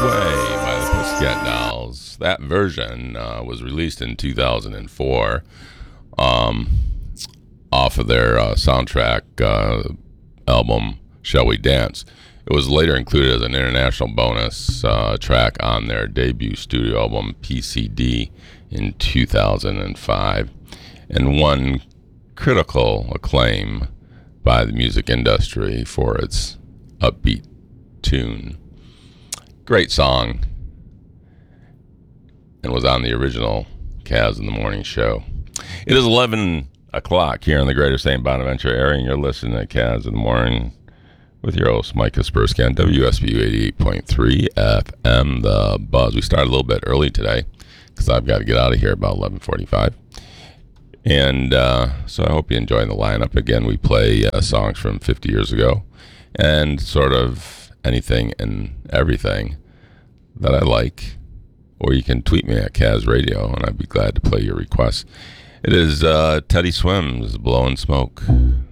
Way by the Pussycat Dolls. That version was released in 2004 off of their soundtrack album, Shall We Dance. It was later included as an international bonus track on their debut studio album, PCD, in 2005, and won critical acclaim by the music industry for its upbeat tune. Great song, and was on the original Kaz in the Morning show. It is 11 o'clock here in the greater St. Bonaventure area, and you're listening to Kaz in the Morning with your host, Mike Kaspersky, on WSBU 88.3 FM, The Buzz. We started a little bit early today because I've got to get out of here about 11:45. And so I hope you enjoy the lineup. Again, we play songs from 50 years ago and sort of anything and everything that I like. Or you can tweet me at Kaz Radio, and I'd be glad to play your requests. It is Teddy Swims, Blowing Smoke.